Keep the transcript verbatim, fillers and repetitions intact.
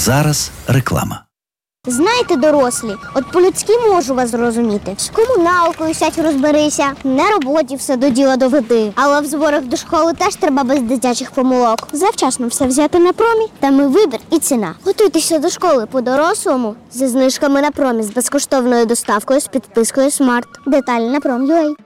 зараз реклама. Знаєте, дорослі, от по-людськи можу вас зрозуміти. З комуналкою сядь розберися, на роботі все до діла доведи. Але в зборах до школи теж треба без дитячих помилок. Завчасно все взяти на промі, там і вибір, і ціна. Готуйтеся до школи по-дорослому зі знижками на промі з безкоштовною доставкою з підпискою Смарт. Деталі на пром.ua.